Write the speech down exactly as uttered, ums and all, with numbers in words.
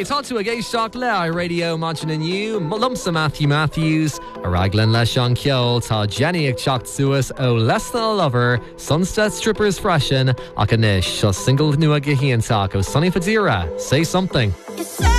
Hey, tá tú a géisteach le a radio Mansion Inniu, lumsa Matthew Matthews, a raglan le Sean Ceol, tá Jenny ag teacht suas ó Less Than a Lover, Sunset Strippers freisin, ach anis, seo single nua go híontach ó Sonny Fadira, Say Something.